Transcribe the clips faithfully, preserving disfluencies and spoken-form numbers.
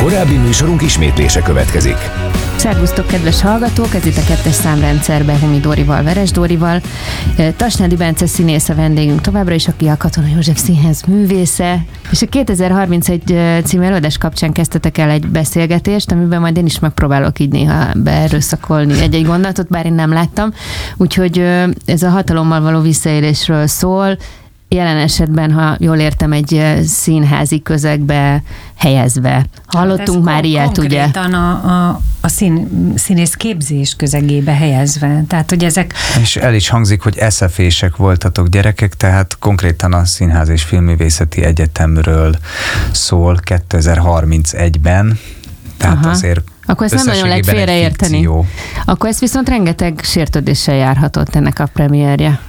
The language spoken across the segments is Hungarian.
Korábbi műsorunk ismétlése következik. Szervusztok, kedves hallgatók! Ez itt a kettes számrendszerben Humi Dórival, Veres Dórival. Tasnádi Bence színész a vendégünk továbbra is, aki a Katona József Színház művésze. És a kétezer-harmincegy című előadás kapcsán kezdtetek el egy beszélgetést, amiben majd én is megpróbálok így néha beerőszakolni egy-egy gondolatot, bár én nem láttam. Úgyhogy ez a hatalommal való visszaélésről szól. Jelen esetben, ha jól értem, egy színházi közegbe helyezve. Hallottunk hát már ilyet, ugye? Konkrétan a, a, a szín, színész képzés közegébe helyezve. Tehát, hogy ezek... És el is hangzik, hogy es ef é-sek voltatok gyerekek, tehát konkrétan a Színház és Filmművészeti Egyetemről szól kétezer-harmincegyben. Tehát aha. azért akkor ezt nem nagyon lehet félreérteni. Akkor ezt viszont rengeteg sértődéssel járhatott ennek a premierje.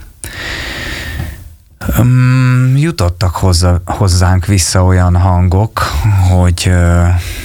Um, jutottak hozzá, hozzánk vissza olyan hangok, hogy, uh,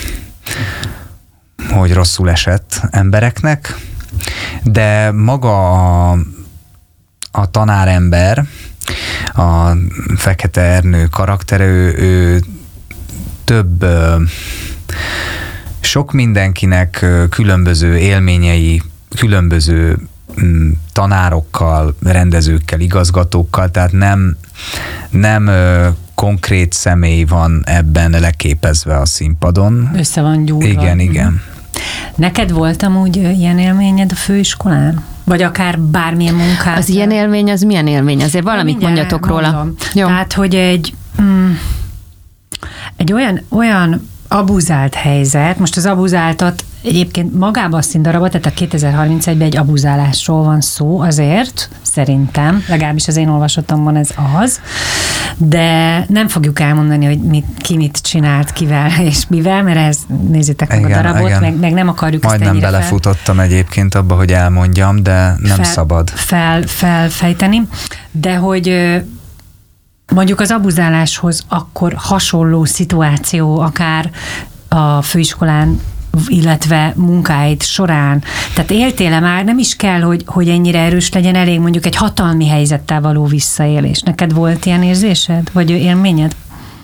hogy rosszul esett embereknek, de maga a, a tanárember, a Fekete Ernő karaktere, ő, ő több, uh, sok mindenkinek uh, különböző élményei, különböző tanárokkal, rendezőkkel, igazgatókkal, tehát nem, nem ö, konkrét személy van ebben leképezve a színpadon. Össze van gyúrva. Igen, igen. Neked volt amúgy ilyen élményed a főiskolán? Vagy akár bármilyen munkát? Az ilyen élmény, az milyen élmény? Azért valamit mondjatok róla. Jó. Tehát, hogy egy, mm, egy olyan, olyan abuzált helyzet, most az abuzáltat egyébként magában a színdarabot, tehát a kétezer-harmincegyben egy abuzálásról van szó azért, szerintem, legalábbis az én olvasatomban ez az, de nem fogjuk elmondani, hogy mit, ki mit csinált, kivel és mivel, mert ez nézzétek meg igen, a darabot, meg, meg nem akarjuk Majdnem ezt ennyire belefutottam fel, egyébként abba, hogy elmondjam, de nem fel, szabad. Fel, felfejteni, de hogy mondjuk az abuzáláshoz akkor hasonló szituáció akár a főiskolán, illetve munkáid során. Tehát éltél-e már, nem is kell, hogy, hogy ennyire erős legyen, elég mondjuk egy hatalmi helyzettel való visszaélés. Neked volt ilyen érzésed, vagy élményed?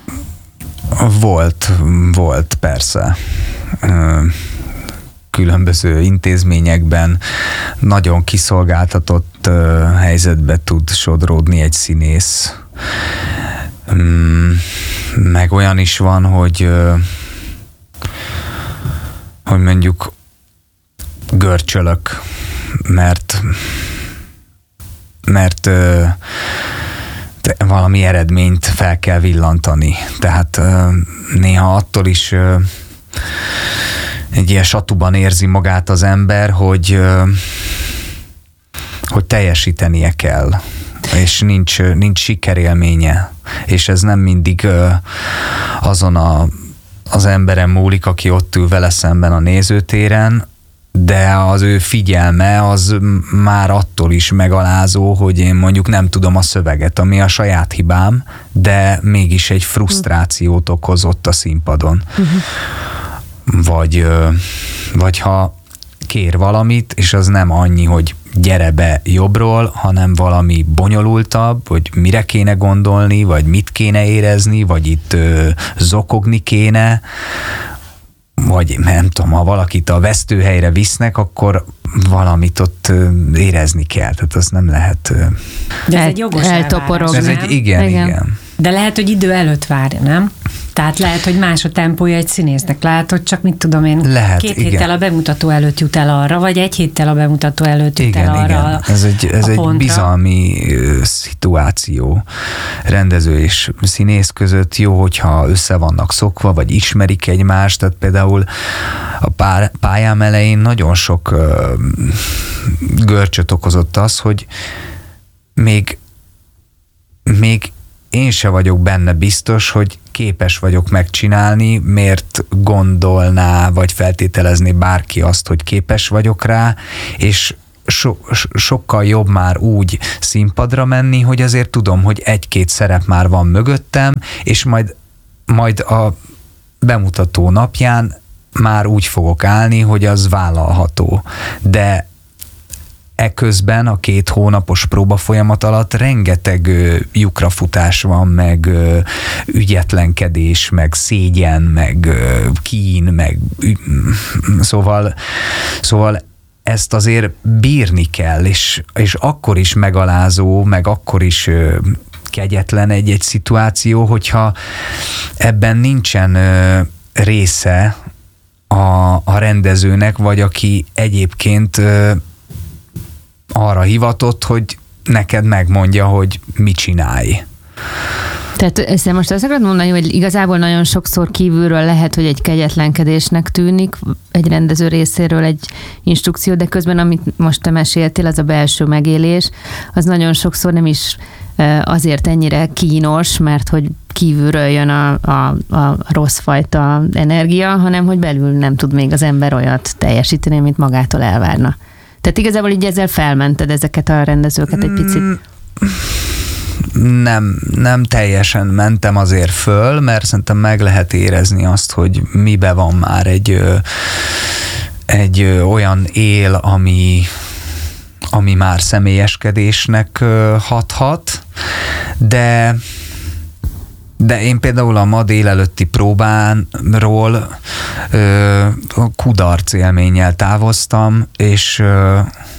Volt, volt persze. Különböző intézményekben nagyon kiszolgáltatott helyzetbe tud sodródni egy színész. Meg olyan is van, hogy hogy mondjuk görcsölök, mert mert ö, valami eredményt fel kell villantani. Tehát ö, néha attól is ö, egy ilyen satuban érzi magát az ember, hogy ö, hogy teljesítenie kell, és nincs, nincs sikerélménye, és ez nem mindig ö, azon a az emberen múlik, aki ott ül vele szemben a nézőtéren, de az ő figyelme az már attól is megalázó, hogy én mondjuk nem tudom a szöveget, ami a saját hibám, de mégis egy frusztrációt okozott a színpadon. Uh-huh. Vagy, vagy ha kér valamit, és az nem annyi, hogy gyere be jobbról, hanem valami bonyolultabb, hogy mire kéne gondolni, vagy mit kéne érezni, vagy itt ö, zokogni kéne, vagy nem tudom, ha valakit a vesztőhelyre visznek, akkor valamit ott ö, érezni kell, tehát az nem lehet ö, de ez egy jogos eltoporogni. Ez egy, igen, igen, igen. De lehet, hogy idő előtt várja, nem? Tehát lehet, hogy más a tempója egy színésznek. Lehet, hogy csak mit tudom én, lehet, két igen. héttel a bemutató előtt jut el arra, vagy egy héttel a bemutató előtt jut igen, el arra. Igen. Ez egy, ez egy bizalmi uh, szituáció rendező és színész között. Jó, hogyha össze vannak szokva, vagy ismerik egymást. Tehát például a pár, pályám elején nagyon sok uh, görcsöt okozott az, hogy még még én se vagyok benne biztos, hogy képes vagyok megcsinálni, miért gondolná, vagy feltételezné bárki azt, hogy képes vagyok rá, és so, sokkal jobb már úgy színpadra menni, hogy azért tudom, hogy egy-két szerep már van mögöttem, és majd, majd a bemutató napján már úgy fogok állni, hogy az vállalható. De eközben a két hónapos próbafolyamat alatt rengeteg ö, lyukrafutás van, meg ö, ügyetlenkedés, meg szégyen, meg ö, kín, meg ö, szóval, szóval ezt azért bírni kell, és, és akkor is megalázó, meg akkor is ö, kegyetlen egy-egy szituáció, hogyha ebben nincsen ö, része a, a rendezőnek, vagy aki egyébként ö, arra hivatott, hogy neked megmondja, hogy mit csinálj. Tehát ezt most azt akarod mondani, hogy igazából nagyon sokszor kívülről lehet, hogy egy kegyetlenkedésnek tűnik egy rendező részéről egy instrukció, de közben, amit most te meséltél, az a belső megélés, az nagyon sokszor nem is azért ennyire kínos, mert hogy kívülről jön a, a, a rossz fajta energia, hanem hogy belül nem tud még az ember olyat teljesíteni, amit magától elvárna. Tehát igazából így ezzel felmented ezeket a rendezőket egy picit? Nem, nem teljesen mentem azért föl, mert szerintem meg lehet érezni azt, hogy mibe van már egy, egy olyan él, ami, ami már személyeskedésnek hathat, de de én például a ma délelőtti próbánról ö, kudarc élménnyel távoztam, és ö,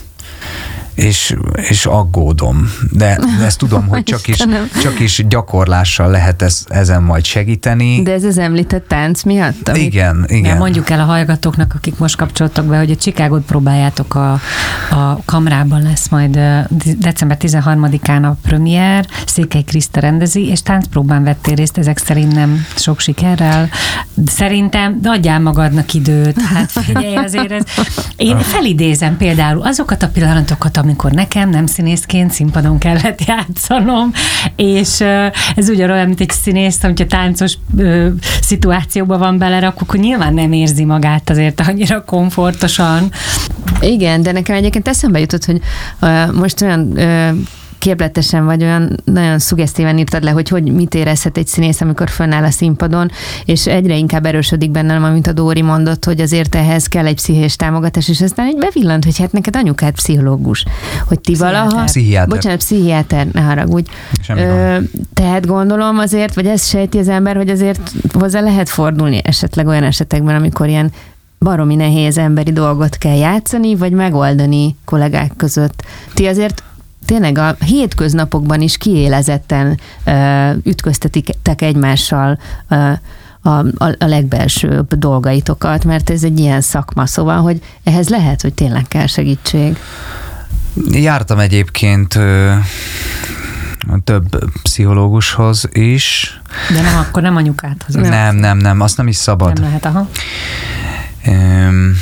és, és aggódom. De, de ezt tudom, hogy csak is, csak is gyakorlással lehet ez, ezen majd segíteni. De ez az említett tánc miatt? Amit... Igen, igen. Ja, mondjuk el a hallgatóknak, akik most kapcsoltak be, hogy a Chicagót próbáljátok, a, a Kamrában lesz majd december tizenharmadikán a premier, Székely Kriszta rendezi, és táncpróbán vettél részt, ezek szerint nem sok sikerrel. Szerintem adjál magadnak időt, hát figyelj azért ez. Én felidézem például azokat a pillanatokat, amikor nekem nem színészként színpadon kellett játszanom, és ez ugyanolyan, mint egy színész, hogyha táncos ö, szituációban van belerakva, akkor nyilván nem érzi magát azért annyira komfortosan. Igen, de nekem egyébként eszembe jutott, hogy uh, most olyan uh, képletesen vagy olyan nagyon szuggesztíven írtad le, hogy, hogy mit érezhet egy színész, amikor fönnáll a színpadon, és egyre inkább erősödik bennem, amit a Dóri mondott, hogy azért ehhez kell egy pszichés támogatás, és aztán egy bevillant, hogy hát neked anyukád pszichológus, hogy ti valaha... Pszichiáter. Bocsánat, pszichiáter, ne haragudj. Ö, tehát gondolom azért, vagy ezt sejti az ember, hogy azért hozzá lehet fordulni esetleg olyan esetekben, amikor ilyen baromi nehéz emberi dolgot kell játszani, vagy megoldani kollégák között. Ti azért tényleg a hétköznapokban is kiélezetten ö, ütköztetitek egymással ö, a, a, a legbelsőbb dolgaitokat, mert ez egy ilyen szakma, szóval, hogy ehhez lehet, hogy tényleg kell segítség. Jártam egyébként ö, több pszichológushoz is. De nem, akkor nem anyukádhoz. Nem, nem, nem, nem, azt nem is szabad. Nem lehet, aha. Um,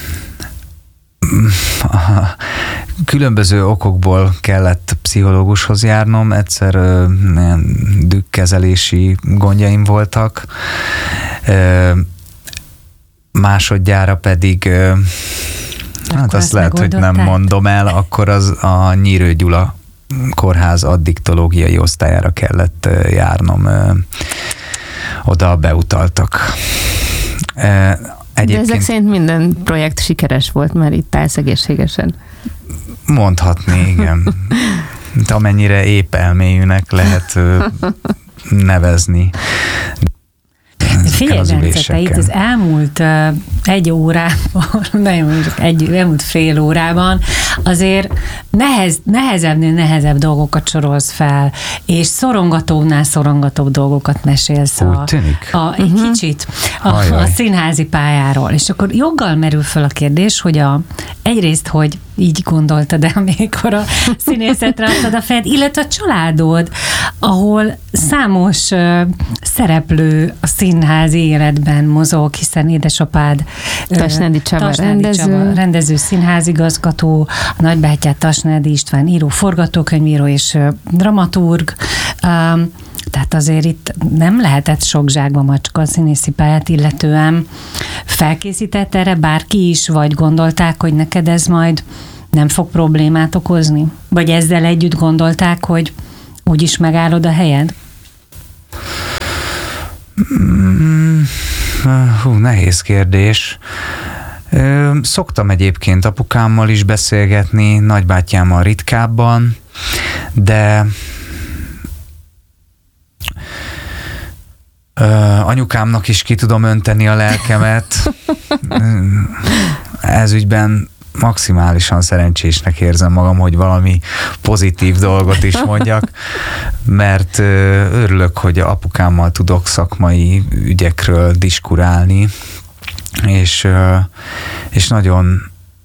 különböző okokból kellett pszichológushoz járnom, egyszer ö, dükkezelési gondjaim voltak, ö, másodjára pedig ö, hát azt lehet, hogy nem mondom el, akkor az a Nyírő Gyula kórház addiktológiai osztályára kellett ö, járnom. Ö, oda beutaltak. Ö, Egyébként... De ezek szerint minden projekt sikeres volt, mert itt állsz egészségesen. Mondhatni, igen. De amennyire épp elmélyűnek lehet nevezni. Figyelj, Bence, te itt az elmúlt uh, egy órában, nagyon egy, elmúlt fél órában azért nehez, nehezebbnél nehezebb dolgokat sorolsz fel, és szorongatóbbnál szorongatóbb dolgokat mesélsz. Úgy a, tűnik? A, egy uh-huh. kicsit a, a színházi pályáról. És akkor joggal merül fel a kérdés, hogy a, egyrészt, hogy így gondoltad el, amikor a színészetre adtad a fejed, illetve a családod, ahol számos uh, szereplő a színházi életben mozog, hiszen édesapád Tasnádi Csaba, Tasnádi rendező. Csaba rendező, színházigazgató, a nagybátyád Tasnádi István író, forgatókönyvíró és uh, dramaturg. Um, Tehát azért itt nem lehetett sok zsákba macska a színészi pályát illetően. Felkészített erre bárki is, vagy gondolták, hogy neked ez majd nem fog problémát okozni? Vagy ezzel együtt gondolták, hogy úgyis megállod a helyed? Mm, hú, nehéz kérdés. Ö, szoktam egyébként apukámmal is beszélgetni, nagybátyámmal ritkábban, de ö, anyukámnak is ki tudom önteni a lelkemet. Ez ügyben maximálisan szerencsésnek érzem magam, hogy valami pozitív dolgot is mondjak, mert örülök, hogy apukámmal tudok szakmai ügyekről diskurálni, és, és nagyon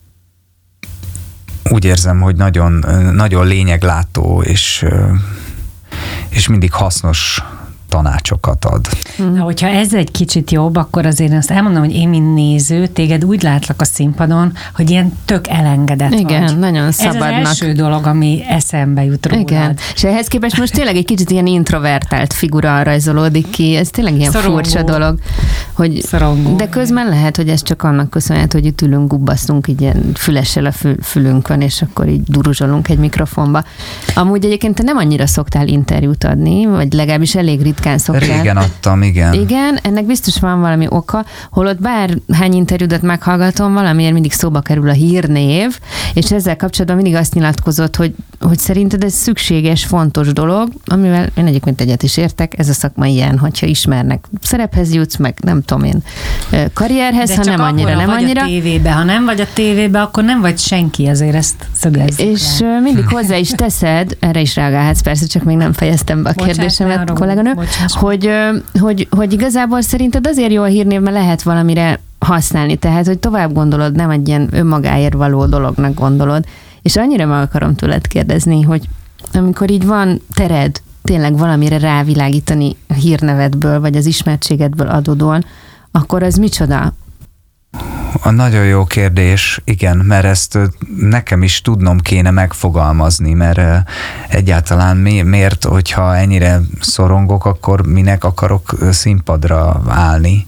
úgy érzem, hogy nagyon, nagyon lényeglátó, és, és mindig hasznos tanácsokat ad. Na, hogyha ez egy kicsit jobb, akkor azért azt elmondom, hogy én, mint néző, téged úgy látlak a színpadon, hogy ilyen tök elengedett Igen, vagy. nagyon szabadnak. Ez az első dolog, ami eszembe jut rólad. Igen, és ehhez képest most tényleg egy kicsit ilyen introvertált figura rajzolódik ki, ez tényleg ilyen Szorongó. furcsa dolog. Hogy, Szorongó. de közben lehet, hogy ez csak annak köszönhető, hogy itt ülünk, gubbasztunk így ilyen fülessel a fül, fülünkön, és akkor így duruzsolunk egy mikrofonba. Amúgy egyébként te nem annyira szoktál interjút adni, vagy legalábbis elég ritkán szoktál. Régen adtam, igen. Igen, ennek biztos van valami oka, holott bárhány interjúdat meghallgatom, valamiért mindig szóba kerül a hírnév, és ezzel kapcsolatban mindig azt nyilatkozott, hogy, hogy szerinted ez szükséges, fontos dolog, amivel én egyébként egyet is értek, ez a szakma ilyen, hogyha ismernek, szerephez jutsz, meg nem tudom én, karrierhez, de ha nem annyira, akkor, nem vagy annyira. A tévébe. Ha nem vagy a tévébe, akkor nem vagy senki, azért ezt szögezzük És le. mindig hozzá is teszed, erre is reagálhatsz persze, csak még nem fejeztem be a Bocsánat, kérdésemet, ne kolléganő, hogy, hogy, hogy igazából szerinted azért jó a hírnév, mert lehet valamire használni, tehát, hogy tovább gondolod, nem egy ilyen önmagáért való dolognak gondolod. És annyira meg akarom tőled kérdezni, hogy amikor így van tered tényleg valamire rávilágítani a hírnevedből, vagy az ismertségedből adódóan, akkor az micsoda? A nagyon jó kérdés, igen, mert ezt nekem is tudnom kéne megfogalmazni, mert egyáltalán mi, miért, hogyha ennyire szorongok, akkor minek akarok színpadra állni.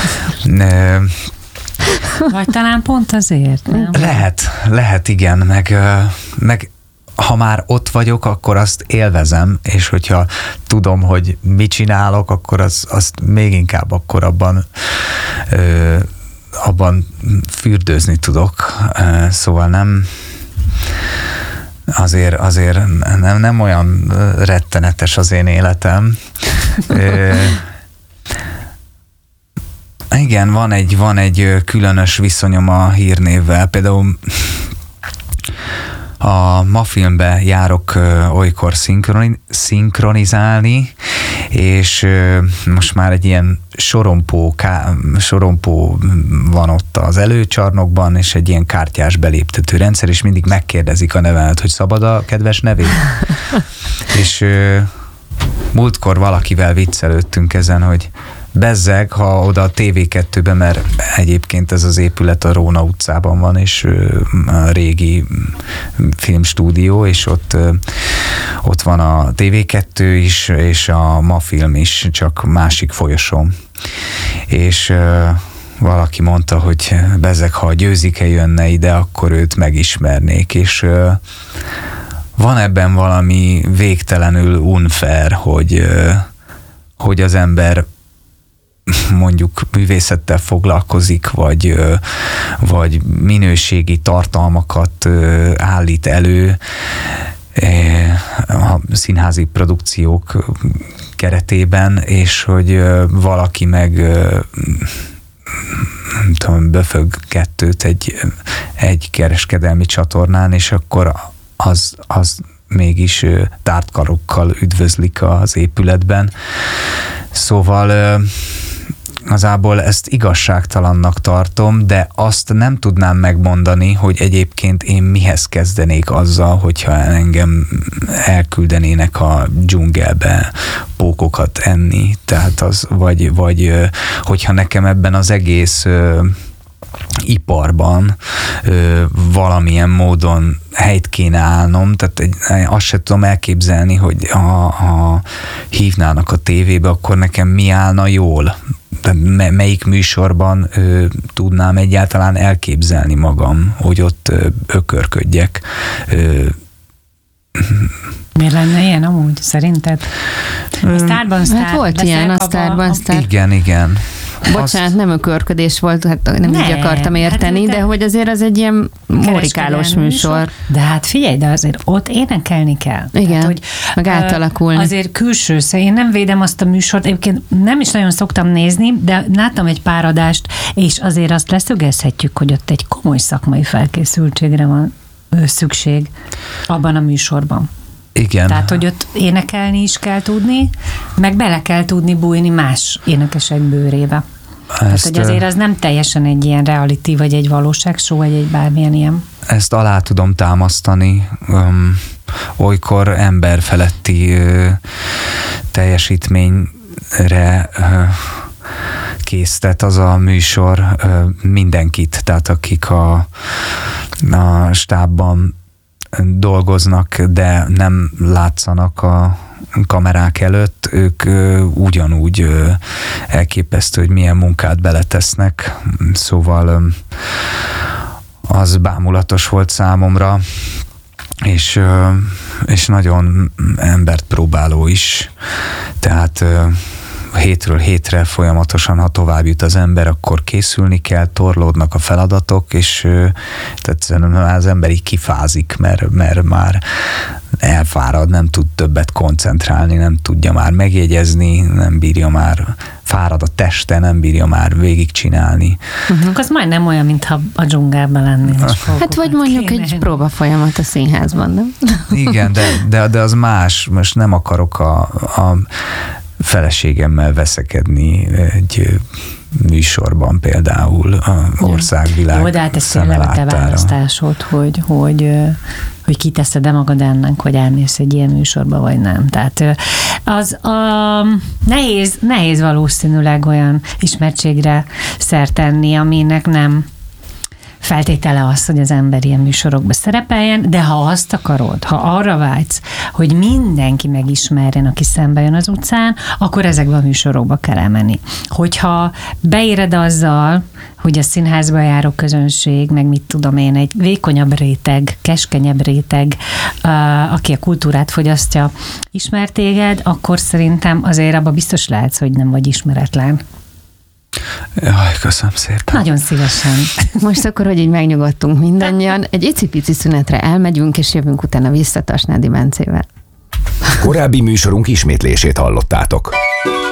Vagy talán pont azért, nem? Lehet, lehet, igen, meg, meg ha már ott vagyok, akkor azt élvezem, és hogyha tudom, hogy mit csinálok, akkor az, azt még inkább akkor abban ö, abban fürdőzni tudok, szóval nem azért, azért nem, nem olyan rettenetes az én életem. Igen, van egy, van egy különös viszonyom a hírnévvel, például a Mafilmbe járok uh, olykor szinkroni- szinkronizálni, és uh, most már egy ilyen sorompó, ká- sorompó van ott az előcsarnokban, és egy ilyen kártyás beléptető rendszer, és mindig megkérdezik a nevemet, hogy szabad a kedves nevét. És uh, múltkor valakivel viccelődtünk ezen, hogy bezzeg, ha oda a té vé kettőben, mert egyébként ez az épület a Róna utcában van, és a régi filmstúdió, és ott, ott van a té vé kettő is, és a Mafilm is, csak másik folyosón. És valaki mondta, hogy bezzeg, ha a Győzike jönne ide, akkor őt megismernék, és van ebben valami végtelenül unfair, hogy, hogy az ember mondjuk művészettel foglalkozik, vagy, vagy minőségi tartalmakat állít elő a színházi produkciók keretében, és hogy valaki meg nem tudom, böfög kettőt egy, egy kereskedelmi csatornán, és akkor az, az mégis tártkarokkal üdvözlik az épületben. Szóval igazából ezt igazságtalannak tartom, de azt nem tudnám megmondani, hogy egyébként én mihez kezdenék azzal, hogyha engem elküldenének a dzsungelbe pókokat enni, tehát az, vagy, vagy hogyha nekem ebben az egész iparban ö, valamilyen módon helyt kéne állnom, tehát egy, azt sem tudom elképzelni, hogy ha, ha hívnának a tévébe, akkor nekem mi állna jól. Tehát me, melyik műsorban ö, tudnám egyáltalán elképzelni magam, hogy ott ö, ökörködjek. Ö, Miért lenne ilyen amúgy, szerinted? A Sztárban Sztár. Hát volt ilyen a Sztárban Sztár. Igen, igen. Bocsánat, nem ökörködés volt, hát nem, nem így akartam érteni, hát, de, de hogy azért az egy ilyen morikálós műsor. De hát figyelj, de azért ott énekelni kell. Igen, tehát, hogy meg átalakulni. Azért külső, szóval én nem védem azt a műsort, egyébként nem is nagyon szoktam nézni, de láttam egy pár adást, és azért azt leszögezhetjük, hogy ott egy komoly szakmai felkészültségre van szükség abban a műsorban. Igen. Tehát, hogy ott énekelni is kell tudni, meg bele kell tudni bújni más énekesek bőrébe. Ezt, Tehát, hogy azért az nem teljesen egy ilyen reality, vagy egy valóság show, vagy egy bármilyen ilyen. Ezt alá tudom támasztani. Um, olykor emberfeletti uh, teljesítményre uh, késztet az a műsor uh, mindenkit, tehát akik a, a stábban dolgoznak, de nem látszanak a kamerák előtt, ők ö, ugyanúgy ö, elképesztő, hogy milyen munkát beletesznek, szóval ö, az bámulatos volt számomra, és, ö, és nagyon embert próbáló is, tehát ö, hétről hétre folyamatosan, ha tovább jut az ember, akkor készülni kell, torlódnak a feladatok, és tehát az ember így kifázik, mert, mert már elfárad, nem tud többet koncentrálni, nem tudja már megjegyezni, nem bírja már, fárad a teste, nem bírja már végigcsinálni. Uh-huh. Az majdnem olyan, mintha a dzsungelben lennél. Hát vagy mondjuk egy próba folyamat a színházban, nem? Igen, de, de, de az más, most nem akarok a, a feleségemmel veszekedni egy műsorban például a országvilág. Jó, de hát ez tényleg a te választásod, hogy, hogy, hogy kiteszed-e magad ennek, hogy elmész egy ilyen műsorba, vagy nem. Tehát az a, nehéz, nehéz valószínűleg olyan ismertségre szert tenni, aminek nem feltétele az, hogy az ember ilyen műsorokba szerepeljen, de ha azt akarod, ha arra vágysz, hogy mindenki megismerjen, aki szembe jön az utcán, akkor ezekbe a műsorokba kell elmenni. Hogyha beéred azzal, hogy a színházba járó közönség, meg mit tudom én, egy vékonyabb réteg, keskenyebb réteg, uh, aki a kultúrát fogyasztja, ismer téged, akkor szerintem azért abban biztos lehetsz, hogy nem vagy ismeretlen. Jaj, köszönöm szépen. Nagyon szívesen. Most akkor, hogy így megnyugodtunk mindannyian, egy icipici szünetre elmegyünk, és jövünk utána vissza Tasnádi Bencével. Korábbi műsorunk ismétlését hallottátok.